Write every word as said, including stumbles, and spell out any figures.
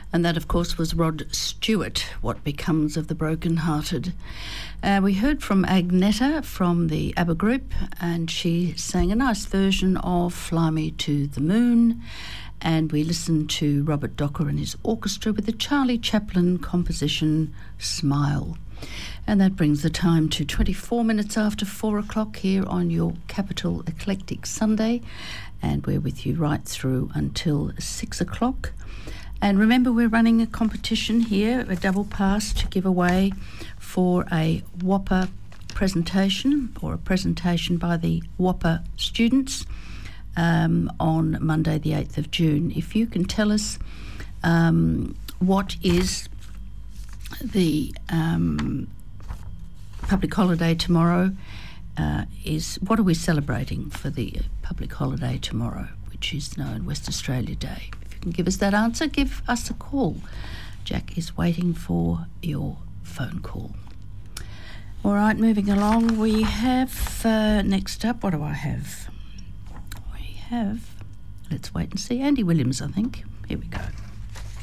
And that, of course, was Rod Stewart, What Becomes of the Broken-Hearted. Uh, we heard from Agneta from the ABBA group, and she sang a nice version of Fly Me to the Moon. And we listened to Robert Docker and his orchestra with the Charlie Chaplin composition, Smile. And that brings the time to twenty-four minutes after four o'clock here on your Capital Eclectic Sunday. And we're with you right through until six o'clock. And remember, we're running a competition here, a double pass to give away for a Whopper presentation, or a presentation by the Whopper students um, on Monday the eighth of June. If you can tell us um, what is the um, public holiday tomorrow, uh, is what are we celebrating for the public holiday tomorrow, which is known West Australia Day. Can give us that answer, give us a call. Jack is waiting for your phone call. All right, moving along, we have, uh, next up, what do I have? We have, let's wait and see, Andy Williams, I think. Here we go.